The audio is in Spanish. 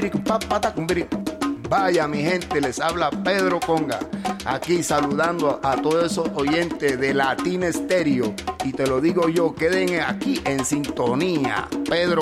Vaya mi gente, les habla Pedro Conga, aquí saludando a todos esos oyentes de Latina Stereo, y te lo digo yo, queden aquí en sintonía. Pedro